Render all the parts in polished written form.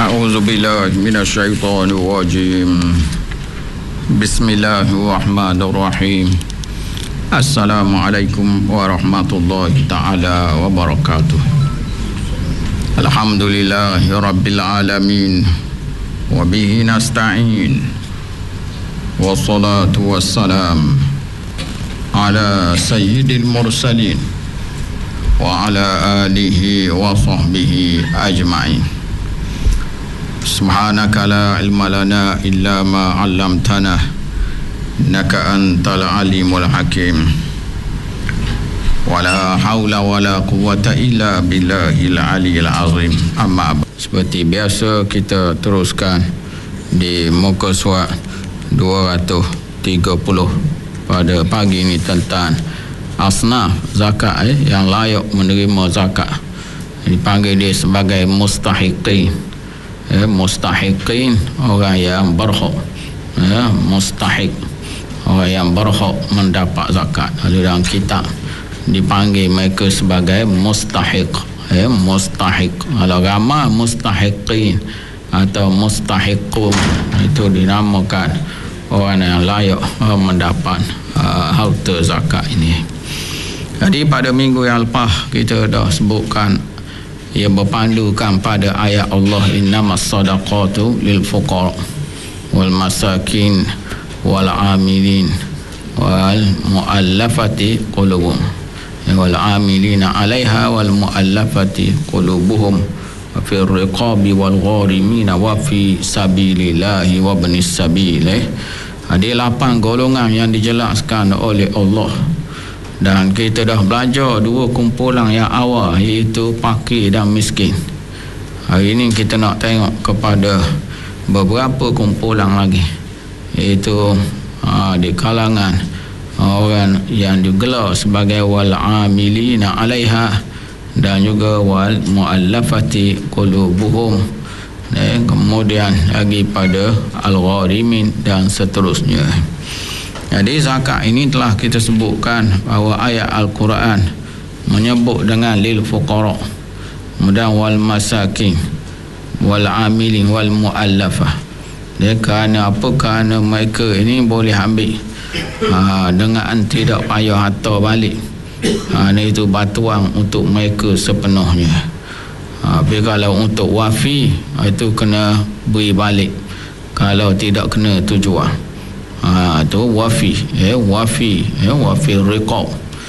A'udzu billahi minasyaitonir rajim. Bismillahirrahmanirrahim. Assalamualaikum warahmatullahi taala wabarakatuh. Alhamdulillahi rabbil alamin. Wa bihi nasta'in. Wassalatu wassalam ala sayyidil mursalin wa ala alihi wa sahbihi ajma'in. Subhanaka la ilma lana illa ma 'allamtana innaka antal alimul hakim. Wala haula wala quwwata illa billahil aliyil azim. Amma seperti biasa kita teruskan di muka surat 230 pada pagi ini tentang asnaf zakat yang layak menerima zakat. Dipanggil dia sebagai mustahiqin. Mustahiqin, orang yang berhak, mustahiq, orang yang berhak mendapat zakat. Lalu dalam kitab dipanggil mereka sebagai mustahiq, mustahiq. Kalau ramai mustahiqin atau mustahiqun, itu dinamakan orang yang layak mendapat harta zakat ini. Jadi pada minggu yang lepas kita dah sebutkan, ia berpandukan pada ayat Allah, innamas sadaqatu lil fuqara wal masakin wal amilin wal muallafati qulubuhum wal amilina 'alaiha wal muallafati qulubuhum wa fir riqabi wal gharimina wa fi sabilillahi wa ibnis sabil. Ada 8 golongan yang dijelaskan oleh Allah. Dan kita dah belajar 2 kumpulan yang awal, iaitu fakir dan miskin. Hari ini kita nak tengok kepada beberapa kumpulan lagi, iaitu di kalangan orang yang digelar sebagai wal amilina 'alaiha dan juga wal muallafati qulubuhum, kemudian lagi pada al-gharimin dan seterusnya. Jadi zakat ini telah kita sebutkan bahawa ayat Al-Quran menyebut dengan lil fuqara, kemudian wal masakin wal amilin wal muallafah. Dia kerana apa? Kerana mereka ini boleh ambil dengan tidak payah hantar balik. Itu bantuan untuk mereka sepenuhnya. Tapi kalau untuk wafi, itu kena beri balik kalau tidak kena tujuan. Itu wafi, wafi riqab.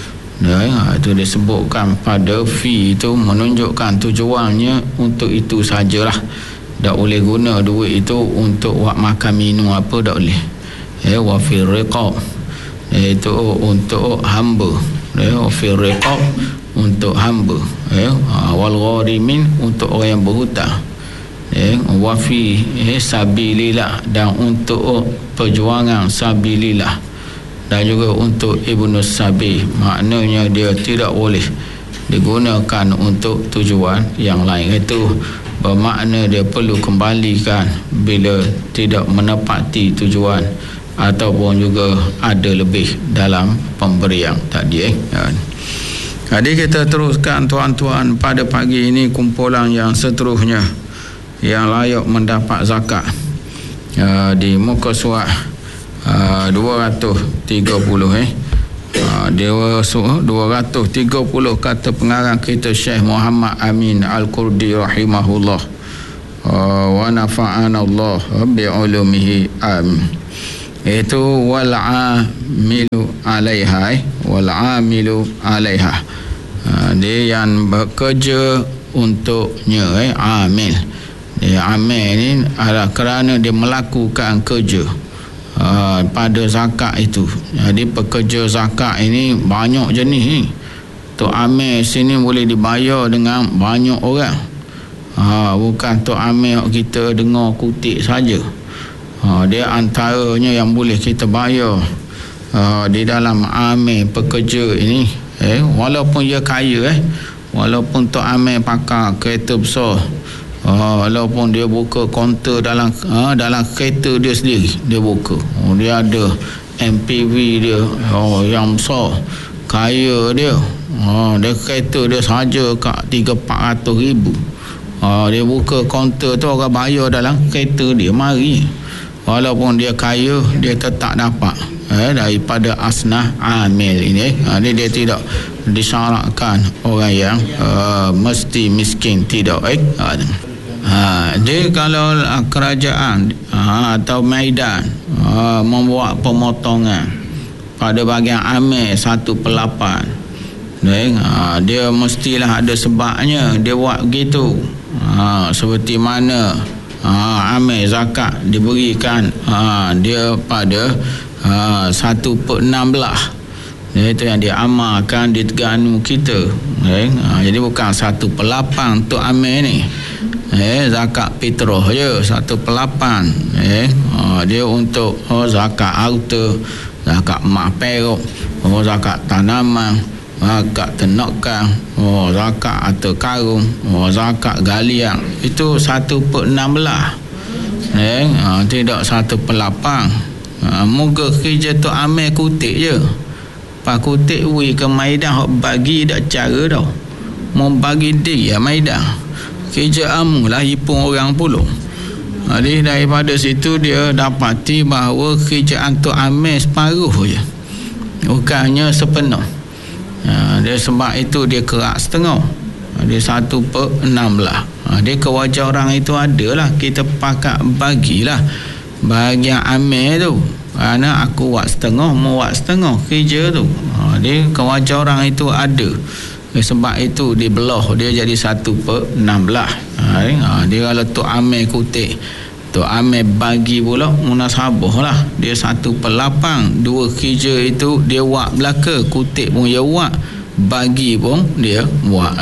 Itu disebutkan pada fi, itu menunjukkan tujuannya untuk itu sajalah. Tak boleh guna duit itu untuk buat makan minum apa, tak boleh. Wafi riqab, itu untuk hamba. Wafi riqab untuk hamba. Wal gharimin untuk orang yang berhutang. Wafi sabilillah, dan untuk perjuangan sabilillah, dan juga untuk ibnus sabil. Maknanya dia tidak boleh digunakan untuk tujuan yang lain. Itu bermakna dia perlu kembalikan bila tidak menepati tujuan ataupun juga ada lebih dalam pemberian tadi. Jadi kita teruskan tuan-tuan pada pagi ini kumpulan yang seterusnya yang layak mendapat zakat. Di muka surat 230 230 kata pengarang kita Syekh Muhammad Amin Al-Qurdi rahimahullah wa nafa'ana Allah bi'ulumihi amin. Itu wal amilu 'alaiha, wal amilu 'alaiha, dia yang bekerja untuknya, amil. Amil ini adalah kerana dia melakukan kerja pada zakat itu. Jadi pekerja zakat ini banyak jenis ni. Tok amil sini boleh dibayar dengan banyak orang. Bukan tok amil kita dengar kutip saja. Dia antaranya yang boleh kita bayar di dalam amil pekerja ini. Walaupun dia kaya, walaupun tok amil pakar kereta besar, walaupun dia buka kaunter dalam kereta dia sendiri, dia buka, dia ada MPV dia yang besar, kaya dia, dia kereta dia saja kat 300-400 ribu. Dia buka kaunter tu, orang bayar dalam kereta dia mari. Walaupun dia kaya, dia tetap dapat daripada asnah amil ini. Dia tidak disyaratkan orang yang mesti miskin, tidak. Dia kalau kerajaan atau maidan membuat pemotongan pada bahagian amil 1/8, dia mestilah ada sebabnya dia buat begitu. Seperti mana amil zakat diberikan dia pada 1/16. Itu yang diamalkan di Terengganu kita. Jadi bukan 1/8 untuk amil ni. Zakat fitrah je 1/8. Dia untuk zakat harta, zakat emas perak, zakat tanaman, zakat ternakan, zakat harta karun, zakat galian. Itu 1/16. Tidak 1/8. Moga kerja tu amil kutik je. Pak kutik wui ke maidan hok bagi dak cara dah. Mau bagi dia maidan. Kerja amulah hipung orang pula. Jadi daripada situ dia dapati bahawa kerjaan tu amil separuh je, bukannya sepenuh. Dia sebab itu dia kerak setengah. Dia 1/16. Dia kewajar orang itu adalah kita pakat bagilah bahagian amil tu. Kerana aku buat setengah, mau buat setengah kerja tu. Dia kewajar orang itu ada. Sebab itu dibelah, dia jadi 1/16. Dia kalau tu amil kutik, tu amil bagi pula munasabah lah, dia 1/8. Dua kerja itu dia buat belaka, kutik pun dia buat, bagi pun dia buat.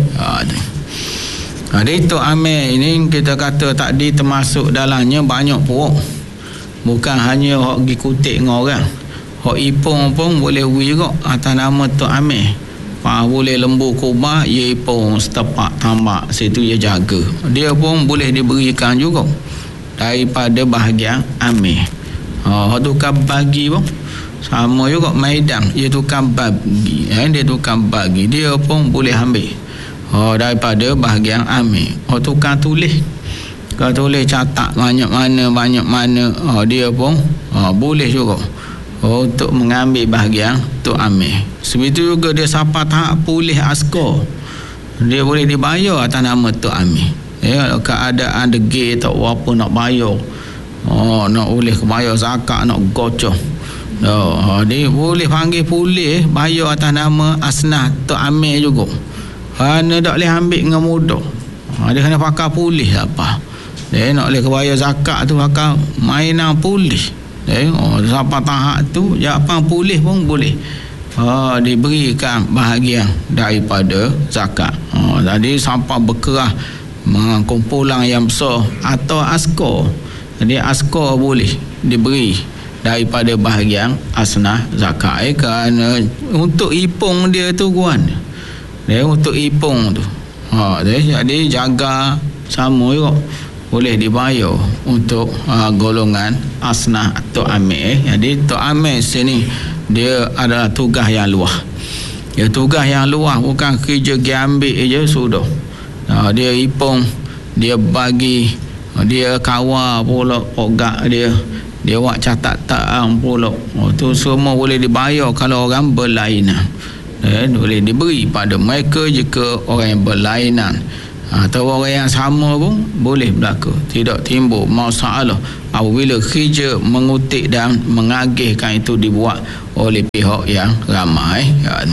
Jadi tu amil ini kita kata tadi termasuk dalamnya banyak pun. Bukan hanya hok pergi kutik dengan orang, hok ipung pun boleh beri juga atas nama tu amil. Boleh lembu kubah, ia pun setepak tambak situ ia jaga, dia pun boleh diberikan juga daripada bahagian amil. Tukar bagi pun sama juga maidan, dia tukar bagi, dia tukar bagi, dia pun boleh ambil daripada bahagian amil. Tukar tulis, kalau tulis catat banyak mana dia pun boleh juga untuk mengambil bahagian tu amil. Sebegitu juga dia sampai tahap pulih askar, dia boleh dibayar atas nama tu amil. Kalau keadaan degil tak apa nak bayar, nak boleh bayar zakat, nak gocok, dia boleh panggil pulih bayar atas nama asnah tu amil juga. Kerana tak boleh ambil dengan mudah, dia kena pakai pulih apa. Dia nak boleh bayar zakat tu pakai mainan pulih. Sampai tahap tu jawapan pulih pun boleh diberikan bahagian daripada zakat. Jadi sampai berkerah kumpulan yang besar atau askar, jadi askar boleh diberi daripada bahagian asnah zakat. Kerana untuk ipung dia tu kuan, dia untuk ipung tu jadi jaga sama juga boleh dibayar untuk golongan asnah atau amil. Jadi tok amil sini dia adalah tugas yang luas. Dia tugas yang luas, bukan kerja dia ambil je sudah. Dia ipung, dia bagi, dia kawal pula pogak dia buat catatan pula. Tu semua boleh dibayar kalau orang berlainan. Boleh diberi pada mereka jika orang yang berlainan. Atau orang yang sama pun boleh berlaku, tidak timbul masalah apabila kerja mengutik dan mengagihkan itu dibuat oleh pihak yang ramai.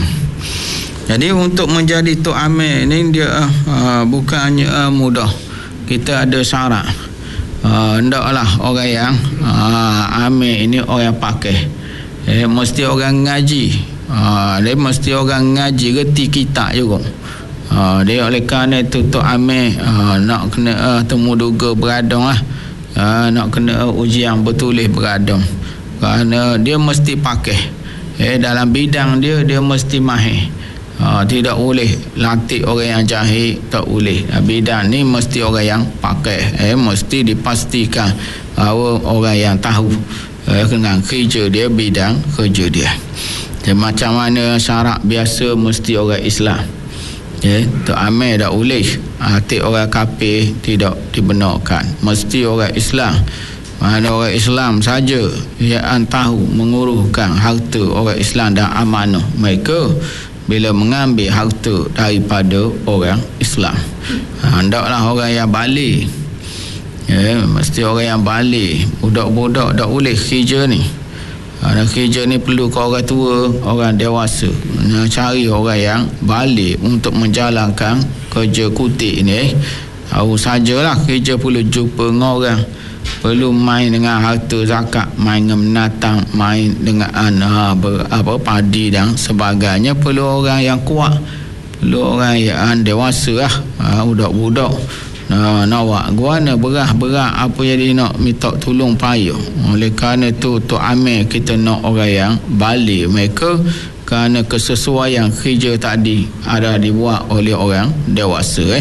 Jadi untuk menjadi tok amil ni dia bukannya mudah. Kita ada syarat. Hendaklah orang yang amil ini orang yang pakai, mesti orang ngaji, dia mesti orang ngaji reti kitab juga. Dia oleh kerana itu tok amil nak kena temu duga beradang lah, nak kena ujian bertulis beradang, kerana dia mesti pakai dalam bidang dia mesti mahir. Tidak boleh latih orang yang jahil, tak boleh. Bidang ni mesti orang yang pakai, mesti dipastikan bahawa orang yang tahu dengan kerja dia, bidang kerja dia. Macam mana syarat biasa mesti orang Islam. Tok Amir tak boleh. Hati orang kafir tidak dibenarkan. Mesti orang Islam. Mana orang Islam saja yang tahu menguruskan harta orang Islam dan amanah mereka bila mengambil harta daripada orang Islam. Hendaklah orang yang balik. Mesti orang yang balik. Budak-budak tak boleh kerja ni. Kerja ni perlu ke orang tua, orang dewasa. Cari orang yang balik untuk menjalankan kerja kutik ni. Tahu sajalah kerja perlu jumpa dengan orang, perlu main dengan harta zakat, main dengan binatang, main dengan padi dan sebagainya. Perlu orang yang kuat, perlu orang yang dewasa lah. Budak-budak nawak guana berat apa jadi nak minta tolong payah. Oleh kerana tu Tok Amir kita nak orang yang balik mereka, kerana kesesuaian kerja tadi ada dibuat oleh orang dewasa.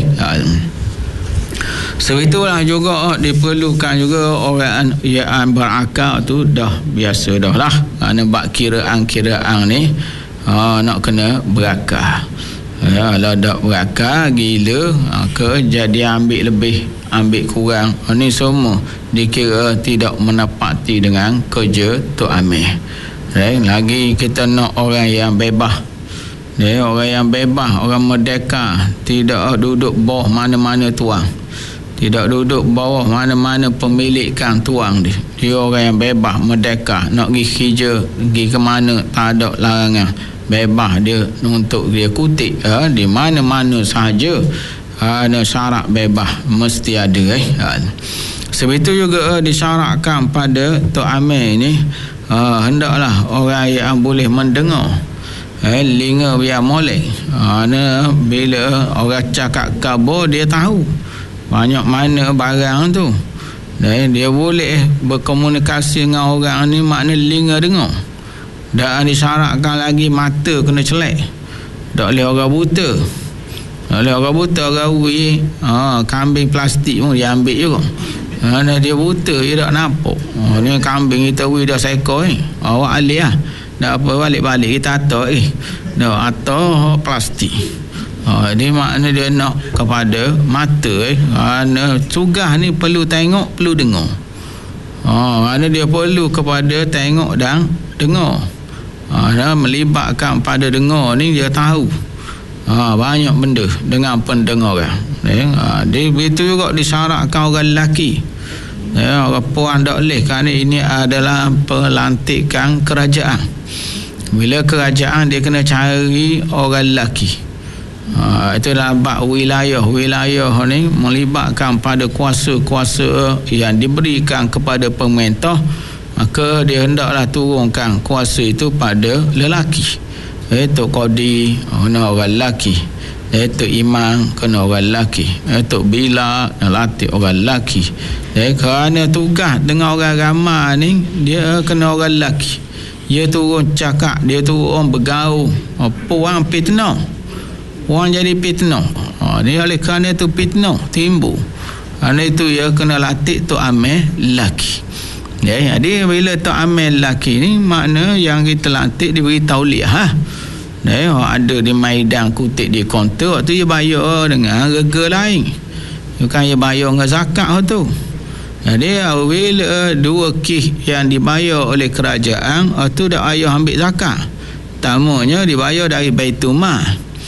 Sebitulah juga diperlukan juga orang yang berakal tu dah biasa dah lah, kerana bak kiraan ni nak kena berakal. Kalau tak berakal gila ke jadi ambil lebih, ambil kurang, ni semua dikira tidak menepati dengan kerja Tok Amir. Lagi kita nak orang yang bebas. Orang yang bebas, orang merdeka, tidak duduk bawah mana-mana tuang, tidak duduk bawah mana-mana pemilikan tuang dia. Dia orang yang bebas, merdeka, nak pergi kerja, pergi ke mana tak ada larangan, bebas dia untuk dia kutip di mana-mana sahaja. Ada syarat bebas mesti ada. Sebetul juga disyaratkan pada Tok Amir ni hendaklah orang yang boleh mendengar. Linga biar molek. Bila orang cakap khabar dia tahu banyak mana barang tu. Dia boleh berkomunikasi dengan orang ni, makna linga dengar. Dan disyaratkan lagi mata kena celak. Tak boleh orang buta. Tak boleh orang buta, orang uri kambing plastik pun dia ambil juga. Dia buta, dia tak nampak. Ni kambing kita uri dah seekor ni. Awak alih lah. Tak apa, balik-balik kita atok dah atok plastik. Dia makna dia nak kepada mata sugah ni perlu tengok, perlu dengar. Makna dia perlu kepada tengok dan dengar. Melibatkan pada dengar ni dia tahu banyak benda dengan pendengaran. Dia begitu juga disyaratkan orang lelaki. Orang puan tak boleh, kerana ini adalah pelantikan kerajaan. Bila kerajaan dia kena cari orang lelaki. Itulah bab wilayah ni melibatkan pada kuasa-kuasa yang diberikan kepada pemerintah. Maka dia hendaklah turunkan kuasa itu pada lelaki. Tok Qadi kena orang lelaki, Tok Imam kena orang lelaki, Tok Bila latih orang lelaki. Kerana tugas dengan orang ramai ni dia kena orang lelaki. Dia turun cakap, dia turun bergaul. Puang fitnah, puang jadi fitnah. Dia oleh kerana tu fitnah timbul. Kerana itu dia kena latih Tok Amir lelaki. Jadi bila Tok Amir lelaki ni makna yang kita latih diberi tauliah. Ada di maidan kutip di kaunter, waktu dia bayar dengan rega lain, bukan dia bayar dengan zakat tu. Jadi bila dua kis yang dibayar oleh kerajaan tu dah ayah ambil zakat. Pertamanya dibayar dari Baitul Mal.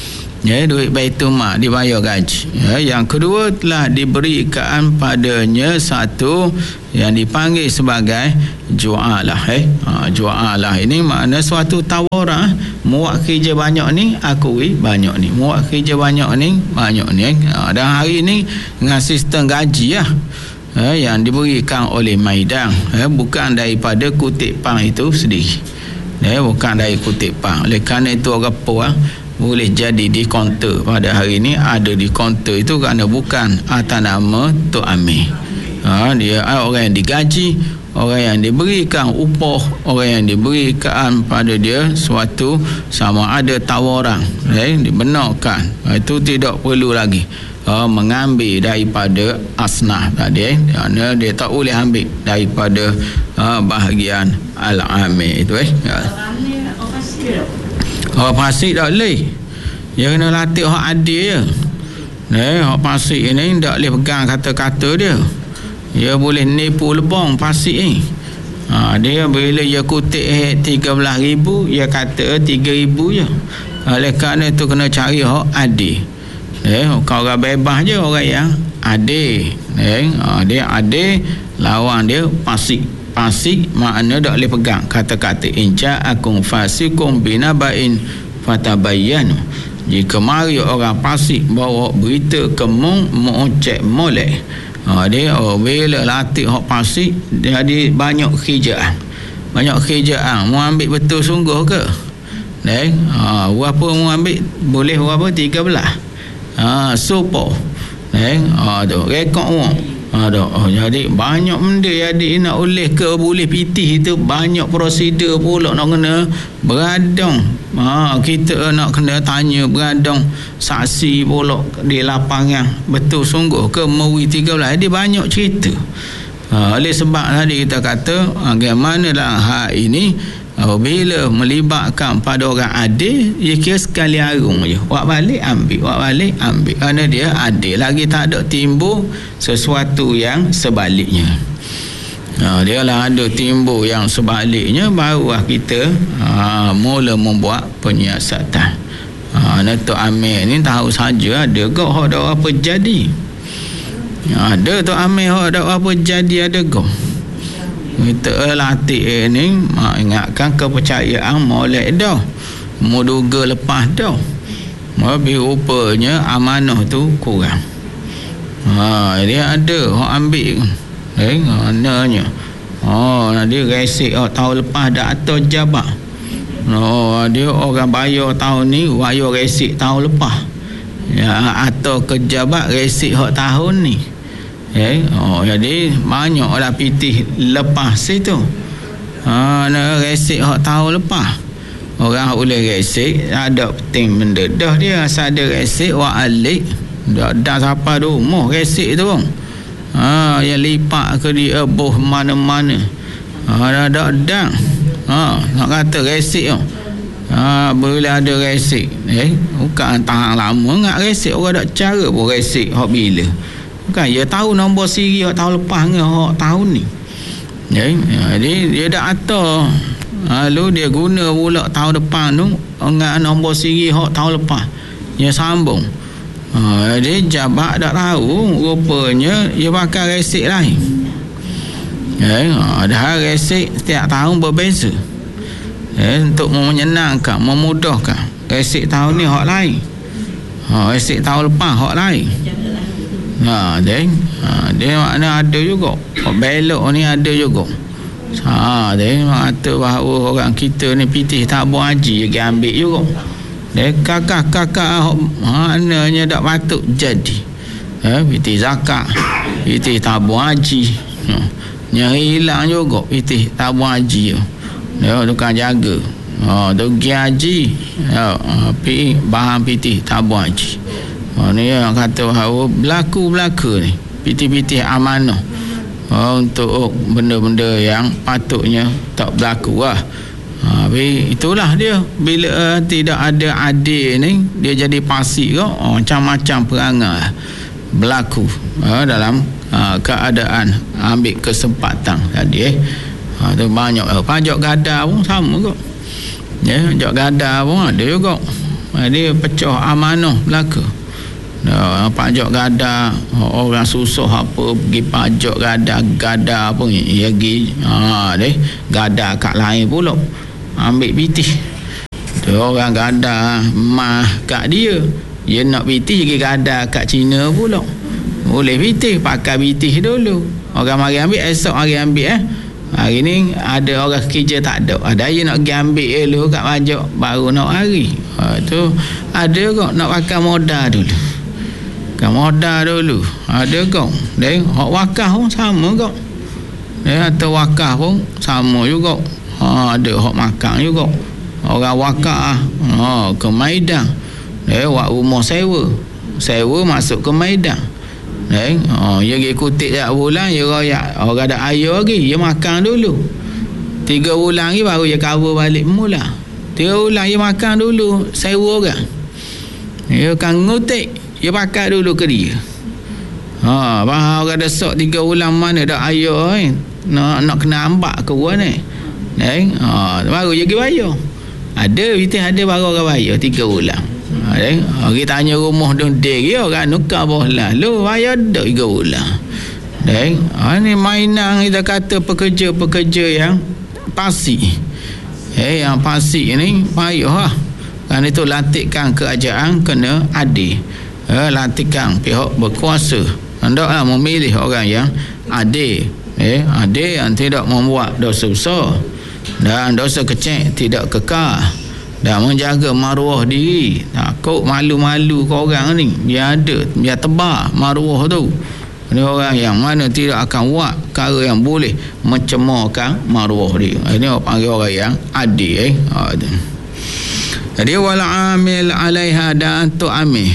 Duit Baitul Mal dibayar gaji. Yang kedua telah diberikan padanya satu yang dipanggil sebagai ju'alah. Ju'alah ini makna suatu tawaran. Muat kerja banyak ni, akui banyak ni. Muat kerja banyak ni, banyak ni. Dan hari ni dengan sistem gaji yang diberikan oleh maidan, bukan daripada kutipan itu sendiri. Bukan dari kutipan. Oleh kerana itu orang puan boleh jadi di kaunter pada hari ini, ada di kaunter itu kerana bukan atas nama Tok Amir. Dia orang yang digaji, orang yang diberikan upah, orang yang diberikan pada dia suatu sama ada tawaran dibenarkan. Itu tidak perlu lagi mengambil daripada asnah tadi. Dia tak boleh ambil daripada bahagian al-amir itu. Orang fasik tak boleh. Dia kena latih hak adil je. Hak pasik ni tak boleh pegang kata-kata dia. Dia boleh nipu lebong pasik ni. Dia bila dia kutip 13,000, dia kata 3,000 je. Oleh kerana tu kena cari hak adil. Kau orang bebas je orang yang adil. Dia adil, lawan dia pasik. Pasik makna tak boleh pegang kata-kata. Inca akum fasikum binabain fatabayyanu. Jika mari orang pasik bawa berita ke mung cek molek. Dia bila latih hak pasik jadi banyak kerjaan. Mu ambil betul sungguh ke? Berapa mu ambil? Boleh berapa? 13. Supo. Tu rekod mu. Jadi banyak benda jadi nak oleh ke boleh pitih itu, banyak prosedur pula nak kena beradang. Kita nak kena tanya beradang saksi pula di lapangan betul sungguh ke mewi 13. Jadi banyak cerita. Oleh sebab tadi kita kata bagaimana dalam hal ini bila melibatkan pada orang adil, dia kira sekali arung je. Buat balik ambil. Kerana dia adil. Lagi tak ada timbul sesuatu yang sebaliknya. Dia lah ada timbul yang sebaliknya, barulah kita mula membuat penyiasatan. Datuk Amir ni tahu saja ada ke hak ada apa jadi. Ada Datuk Amir hak ada apa jadi ada ke. Kita latih ni ingatkan kepercayaan molek dah, muduga lepas dah. Tapi rupanya amanah tu kurang. Dia ada hak ambil maknanya dia resik tahun lepas dah atas jabat. Dia orang bayar tahun ni, bayar resik tahun lepas atau kejabat resik hak tahun ni. Jadi banyaklah pitih lepas itu. Nak resik hak tahun lepas. Orang boleh resik, ada penting benda dah dia asal ada resik wa'alik. Dah siapa tu rumah resik tu bang. Yang lipat ke dia boh mana-mana. Dah nak kata resik tu. Bila ada resik, bukan tahan lama nak resik, orang tak cara pun resik hak bila. Bukan dia tahu nombor siri hak tahun lepas dengan hak tahun ni. Jadi dia dah atur. Lalu dia guna pula tahun depan tu dengan nombor siri hak tahun lepas. Dia sambung. Jadi jabat tak tahu, rupanya dia pakai resik lain. Dah resik setiap tahun berbeza. Untuk menyenangkan, memudahkan. Resik tahun ni hak lain. Resik tahun lepas hak lain. Dia makna ada juga. Belok ni ada juga. Dia kata bahawa orang kita ni pitih tabung haji dia ambil juga. Dia kakak maknanya tak patut jadi. Pitih zakat, pitih tabung haji. Yang hilang juga pitih tabung haji. Dia tukang jaga. Tu pergi haji. Bahan pitih tabung haji. Ni yang kata bahawa berlaku ni pitih-pitih amanah untuk benda-benda yang patutnya tak berlaku lah. Tapi itulah dia, bila tidak ada adil ni dia jadi pasik ke macam-macam perangai berlaku dalam keadaan ambil kesempatan tadi. Tu banyak pajak gada pun sama ke. Pajak gada pun ada juga. Dia pecah amanah belaka. Pajak gada, orang susah apa pergi pajak gada pun dia pergi gada kat lain pula ambil pitih. Tu orang gada mah kat dia nak pitih pergi gada kat Cina pula. Boleh pitih, pakai pitih dulu. Orang mari ambil, esok hari ambil. Hari ni ada orang kerja tak ada. Ada dia nak pergi ambil dulu kat pajak baru nak hari. Tu ada kok nak pakai modal dulu. Modal dulu ada kau. Dan hak wakaf pun sama kau. Atau wakaf pun sama juga. Ada hak makan juga. Orang wakaf ke Maidan. Wak rumah sewa masuk ke Maidan. Dia pergi kutip tak bulan, dia royak. Orang ada air lagi, dia makan dulu. 3 bulan lagi baru dia cover balik mula. 3 bulan dia makan dulu, sewa orang. Dia kan ngutik, dia pakai dulu ke dia. Bahawa orang desak 3 bulan mana dak ayah nak kena ambak ke orang ni. Baru je pergi bayar. Ada baru orang bayar 3 bulan. Kita tanya rumah dondek dia orang nukar bawah lalu bayar dak 3 bulan. Ni mainan kita kata pekerja-pekerja yang pasik. Yang pasik ni payah. Kan itu lantikan kerajaan kena adil. Lantikan pihak berkuasa. Hendaklah memilih orang yang adil. Adil yang tidak membuat dosa besar dan dosa kecil tidak kekal, dan menjaga maruah diri. Takut malu-malu ke orang ni, biar tebar maruah tu. Ini orang yang mana tidak akan buat perkara yang boleh mencemarkan maruah dia. Ini panggil orang yang adil. Jadi wal amil alaiha, dan tu amil.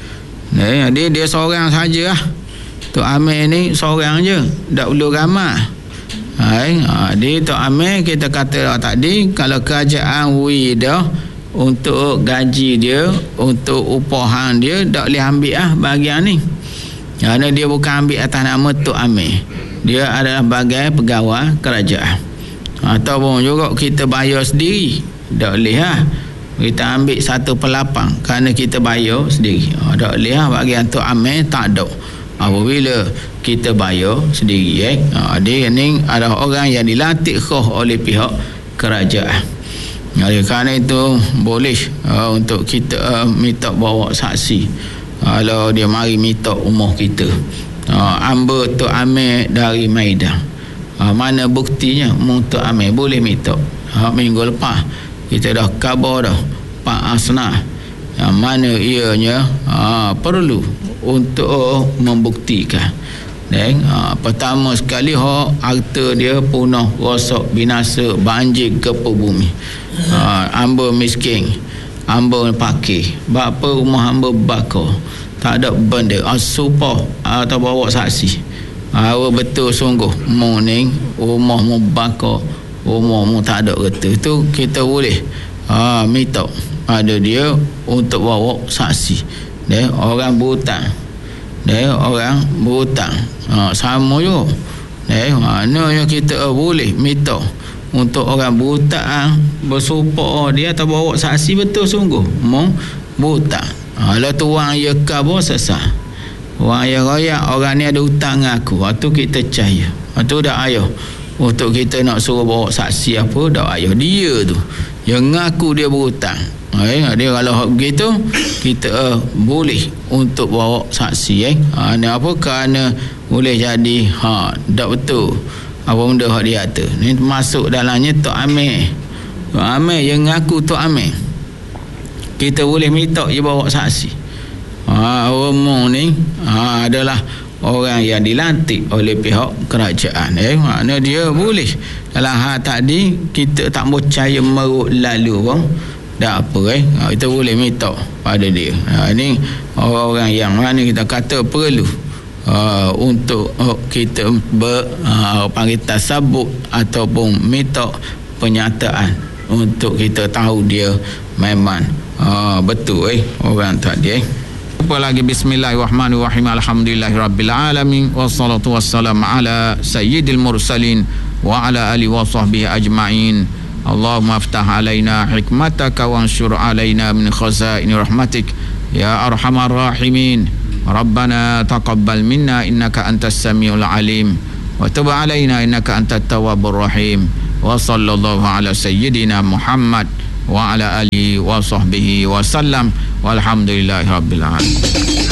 Dia seorang saja lah. Tok Amir ni seorang je, tak perlu ramai. Dia Tok Amir kita kata tadi, kalau kerajaan dah untuk gaji dia, untuk upahan dia, tak boleh ambil bahagian ni. Kerana dia bukan ambil atas nama Tok Amir. Dia adalah bagai pegawai kerajaan. Ataupun juga kita bayar sendiri, tak boleh kita ambil 1/8 kerana kita bayar sendiri. Tak boleh bahagian Tok Amir tak ada. Apabila kita bayar sendiri. Dia ni adalah orang yang dilantik khas oleh pihak kerajaan. Oleh kerana itu boleh untuk kita minta bawa saksi kalau dia mari minta rumah kita. Amba Tok Amir dari Maidan. Mana buktinya Tok Amir boleh minta. Minggu lepas kita dah khabar dah Pak Asnah yang mana ianya perlu untuk membuktikan. Pertama sekali harta dia punah, rosak, binasa, banjir ke bumi. Hamba miskin, hamba pakir, bapa rumah hamba bakar, tak ada benda sumpah atau bawa saksi. Betul sungguh mu ni rumah mu bakar, rumah mu tak ada kereta. Itu kita boleh minta pada dia untuk bawa saksi. Orang berhutang, orang berhutang sama juga. Maknanya kita boleh minta untuk orang berhutang bersumpah dia atau bawa saksi betul sungguh mau berhutang. Kalau tu orang ya khabar sesat, orang yang royak orang ni ada hutang dengan aku, tu kita percaya. Tu dah ayah untuk kita nak suruh bawa saksi apa, dah ayah dia tu yang ngaku dia berhutang. Dia kalau begitu kita boleh untuk bawa saksi. Ni apa, kerana boleh jadi tak betul apa benda hak dia kata. Ni masuk dalamnya Tok Amir. Tok Amir yang ngaku Tok Amir, kita boleh minta dia bawa saksi. Umum ni adalah orang yang dilantik oleh pihak kerajaan. Makna dia boleh dalam hal tadi kita tak percaya merut lalu pun tak apa. Kita boleh minta pada dia. Ini orang-orang yang mana kita kata perlu untuk kita panggil tasabuk ataupun minta penyataan untuk kita tahu dia memang betul orang tadi. Apa lagi? Bismillahirrahmanirrahim. Alhamdulillahirabbil alamin wassalatu wassalamu ala sayyidil mursalin wa ala alihi wa sahbihi ajma'in. Allahumma aftah alaina hikmataka wanshur alaina min khazaini rahmatik ya arhamar rahimin. Rabbana taqabbal minna innaka antas samiul alim wa tub alaina innaka antat tawwabur rahim. Wa sallallahu ala sayyidina Muhammad wa ala alihi wa sahbihi wa sallam walhamdulillahi rabbil alamin.